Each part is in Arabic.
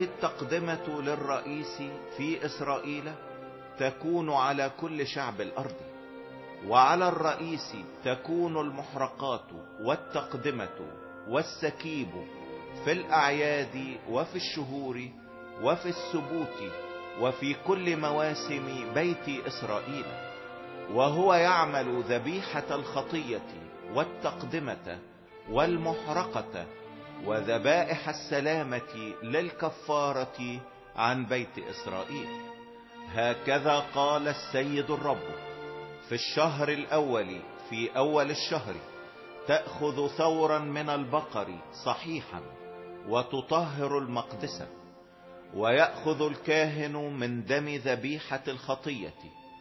التقدمة للرئيس في إسرائيل تكون على كل شعب الأرض، وعلى الرئيس تكون المحرقات والتقدمة والسكيب في الأعياد وفي الشهور وفي السبوت وفي كل مواسم بيت إسرائيل. وهو يعمل ذبيحة الخطية والتقدمة والمحرقة وذبائح السلامة للكفارة عن بيت إسرائيل. هكذا قال السيد الرب: في الشهر الأول في أول الشهر تأخذ ثورا من البقر صحيحا وتطهر المقدسة، ويأخذ الكاهن من دم ذبيحة الخطية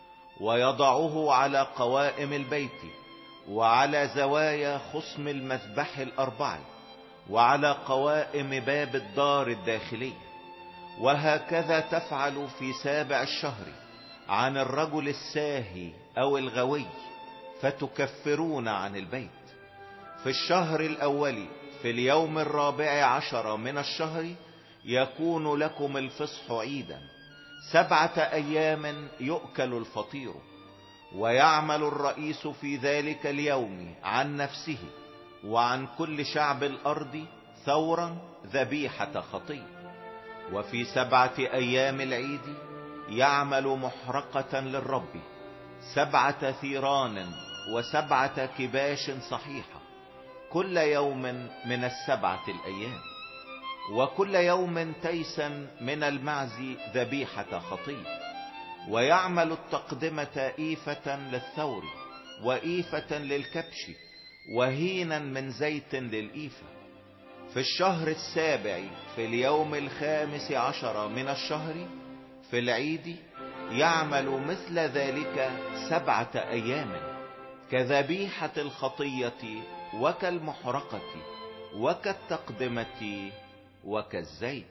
ويضعه على قوائم البيت وعلى زوايا خصم المذبح الأربع وعلى قوائم باب الدار الداخلي. وهكذا تفعل في سابع الشهر عن الرجل الساهي أو الغوي، فتكفرون عن البيت. في الشهر الأول في اليوم 14 من الشهر يكون لكم الفصح عيدا، 7 أيام يؤكل الفطير. ويعمل الرئيس في ذلك اليوم عن نفسه وعن كل شعب الأرض ثورا ذبيحة خطية. وفي 7 أيام العيد يعمل محرقة للرب 7 ثيران و7 كباش صحيحة كل يوم من 7 الأيام، وكل يوم تيسا من المعز ذبيحة خطية. ويعمل التقدمة إيفة للثور وإيفة للكبش وهينا من زيت للإيفة. في الشهر السابع في اليوم 15 من الشهر في العيد يعمل مثل ذلك 7 أيام كذبيحة الخطية وكالمحرقة وكالتقدمة وكالزيت.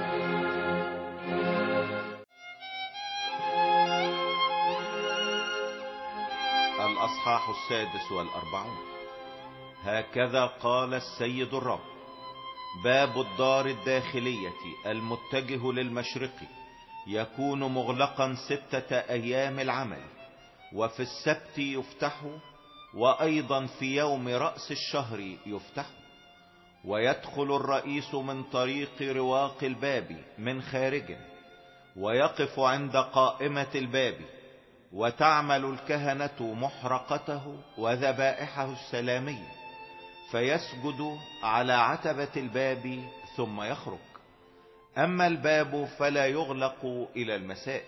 الأصحاح 46. هكذا قال السيد الرب: باب الدار الداخلية المتجه للمشرق يكون مغلقا 6 أيام العمل، وفي السبت يفتح، وأيضا في يوم رأس الشهر يفتح. ويدخل الرئيس من طريق رواق الباب من خارج، ويقف عند قائمة الباب، وتعمل الكهنة محرقته وذبائحه السلامية، فيسجد على عتبة الباب ثم يخرج. أما الباب فلا يغلق إلى المساء.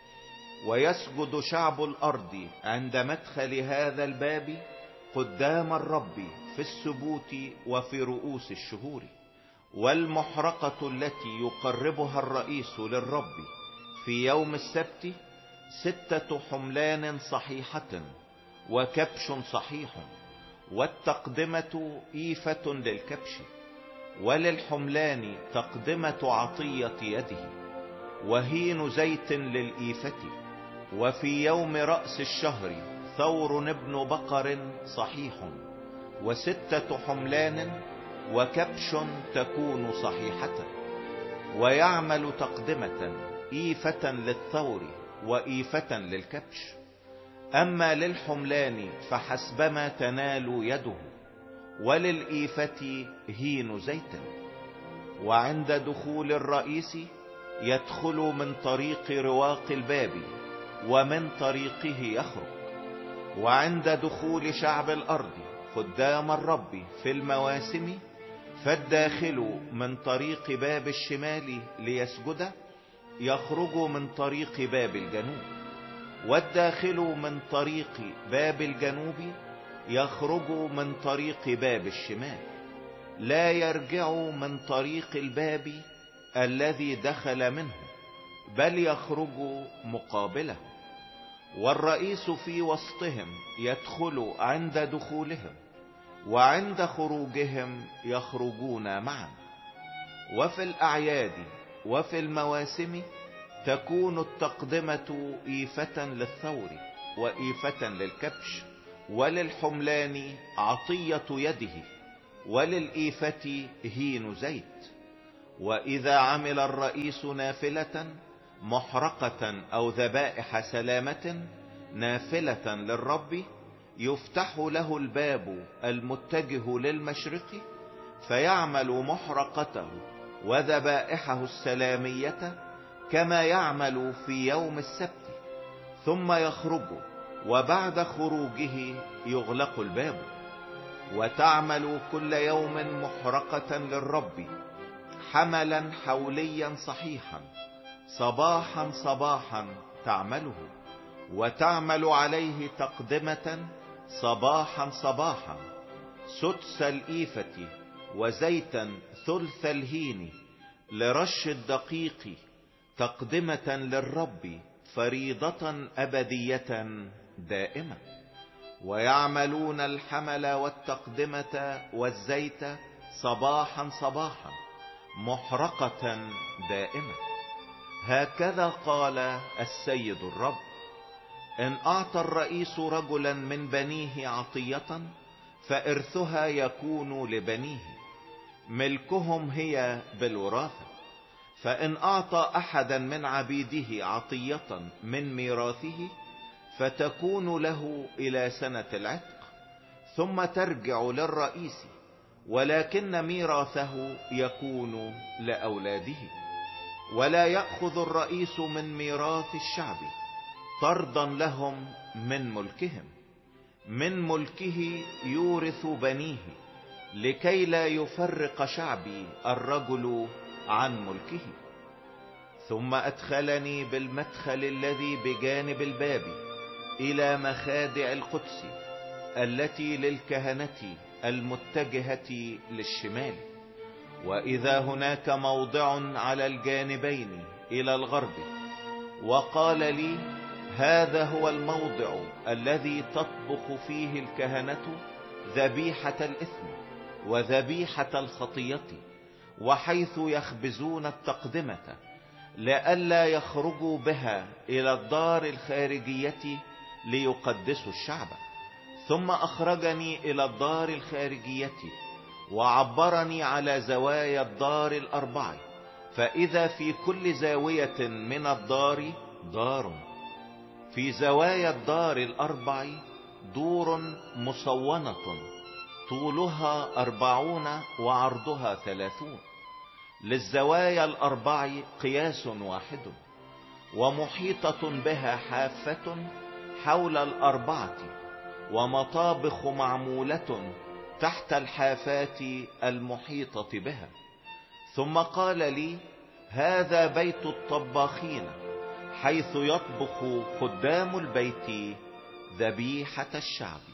ويسجد شعب الأرض عند مدخل هذا الباب قدام الرب في السبوت وفي رؤوس الشهور. والمحرقة التي يقربها الرئيس للرب في يوم السبت 6 حملان صحيحة وكبش صحيح، والتقدمة إيفة للكبش، وللحملان تقدمة عطية يده، وهين زيت للإيفة. وفي يوم رأس الشهر ثور ابن بقر صحيح، و6 حملان وكبش تكون صحيحة. ويعمل تقدمة إيفة للثور وإيفة للكبش. أما للحملان فحسبما تنال يده، وللإيفة هين زيت. وعند دخول الرئيس يدخل من طريق رواق الباب ومن طريقه يخرج. وعند دخول شعب الأرض قدام الرب في المواسم فالداخل من طريق باب الشمال ليسجد يخرج من طريق باب الجنوب، والداخل من طريق باب الجنوب يخرج من طريق باب الشمال، لا يرجع من طريق الباب الذي دخل منه، بل يخرج مقابله. والرئيس في وسطهم يدخل عند دخولهم، وعند خروجهم يخرجون معا. وفي الأعياد وفي المواسم تكون التقدمة إيفة للثور وإيفة للكبش، وللحملان عطية يده، وللإيفة هين زيت. وإذا عمل الرئيس نافلة محرقة أو ذبائح سلامة نافلة للرب، يفتح له الباب المتجه للمشرق، فيعمل محرقته وذبائحه السلامية كما يعمل في يوم السبت، ثم يخرج، وبعد خروجه يغلق الباب. وتعمل كل يوم محرقة للرب حملا حوليا صحيحا، صباحا صباحا تعمله، وتعمل عليه تقدمة صباحا صباحا، سدس الإيفة وزيتا ثلث الهين لرش الدقيق، تقدمة للرب فريضة أبدية دائمة. ويعملون الحمل والتقدمة والزيت صباحا صباحا محرقة دائمة. هكذا قال السيد الرب: إن أعطى الرئيس رجلا من بنيه عطية فإرثها يكون لبنيه، ملكهم هي بالوراثة. فإن أعطى أحدا من عبيده عطية من ميراثه فتكون له إلى سنة العتق، ثم ترجع للرئيس، ولكن ميراثه يكون لأولاده. ولا يأخذ الرئيس من ميراث الشعب طردا لهم من ملكهم، من ملكه يورث بنيه، لكي لا يفرق شعبي الرجل عن ملكه. ثم أدخلني بالمدخل الذي بجانب الباب إلى مخادع القدس التي للكهنة المتجهة للشمال، وإذا هناك موضع على الجانبين إلى الغرب. وقال لي: هذا هو الموضع الذي تطبخ فيه الكهنة ذبيحة الإثم وذبيحة الخطية، وحيث يخبزون التقدمة، لئلا يخرجوا بها إلى الدار الخارجية ليقدسوا الشعب. ثم أخرجني إلى الدار الخارجية وعبرني على زوايا الدار الأربع، فإذا في كل زاوية من الدار دار. في زوايا الدار الأربع دور مصونة، طولها 40 وعرضها 30. للزوايا الأربع قياس واحد، ومحيطة بها حافة حول الأربعة، ومطابخ معمولة تحت الحافات المحيطة بها. ثم قال لي: هذا بيت الطباخين، حيث يطبخ خدام البيت ذبيحة الشعب.